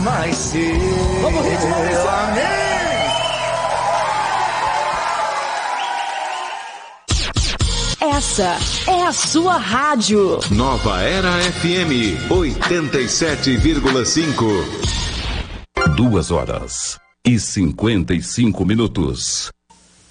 mais seu. Vamos, ritmo, Maurício. Amém. Essa é a sua rádio. Nova Era FM 87,5. 2 horas e 55 minutos.